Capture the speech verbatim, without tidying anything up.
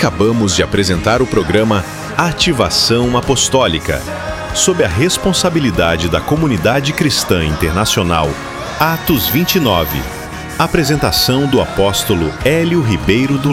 Acabamos de apresentar o programa Ativação Apostólica, sob a responsabilidade da Comunidade Cristã Internacional Atos vinte e nove. Apresentação do apóstolo Hélio Ribeiro do